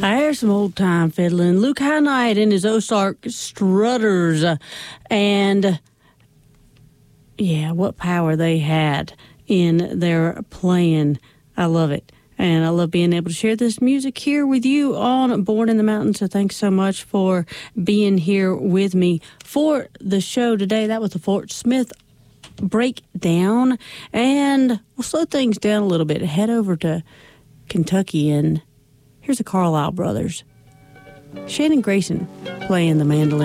There's some old-time fiddling. Luke High Knight and his Ozark Strutters. And, yeah, what power they had in their playing. I love it. And I love being able to share this music here with you on Born in the Mountains. So thanks so much for being here with me for the show today. That was the Fort Smith breakdown. And we'll slow things down a little bit. Head over to Kentucky, and here's the Carlisle Brothers. Shannon Grayson playing the mandolin.